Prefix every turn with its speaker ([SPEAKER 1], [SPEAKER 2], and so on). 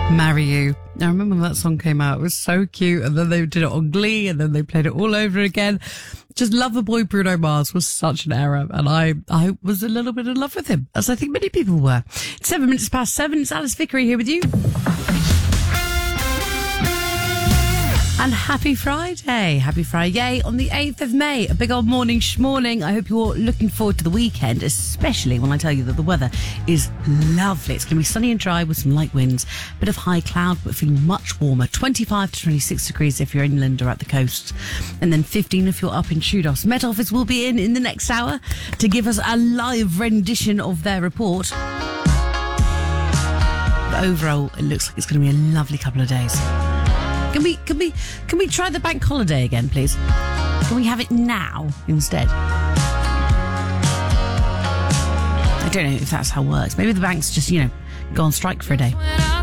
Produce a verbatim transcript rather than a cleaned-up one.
[SPEAKER 1] Marry You. I remember when that song came out. It was so cute. And then they did it on Glee and then they played it all over again. Just Lover Boy Bruno Mars was such an error. And I, I was a little bit in love with him, as I think many people were. It's seven minutes past seven. It's Alice Vickery here with you. And happy Friday. Happy Friday on the eighth of May. A big old morning schmorning. I hope you're looking forward to the weekend, especially when I tell you that the weather is lovely. It's going to be sunny and dry with some light winds, a bit of high cloud, but feeling much warmer. twenty-five to twenty-six degrees if you're inland or at the coast. And then fifteen if you're up in Troodos. Met Office will be in in the next hour to give us a live rendition of their report. But overall, it looks like it's going to be a lovely couple of days. Can we, can we, can we try the bank holiday again, please? Can we have it now instead? I don't know if that's how it works. Maybe the banks just, you know, go on strike for a day.